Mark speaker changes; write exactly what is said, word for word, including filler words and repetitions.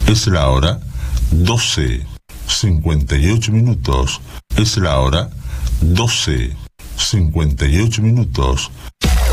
Speaker 1: Es la hora doce, cincuenta y ocho minutos. Es la hora doce, cincuenta y ocho minutos.